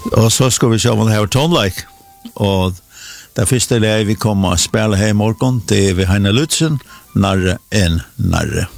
Og så skal vi se om det her tonelike. Og det første vi kommer å spille her i morgen, det er vi Heine Lutzen, Narre en Narre.